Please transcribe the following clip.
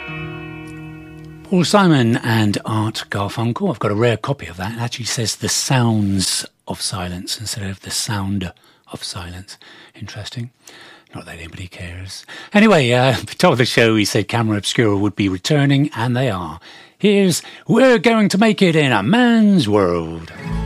Paul Simon and Art Garfunkel. I've got a rare copy of that. It actually says The Sounds of Silence instead of The Sound of Silence. Interesting. Not that anybody cares. Anyway, top of the show, we said Camera Obscura would be returning, and they are. Here's We're Going to Make It in a Man's World.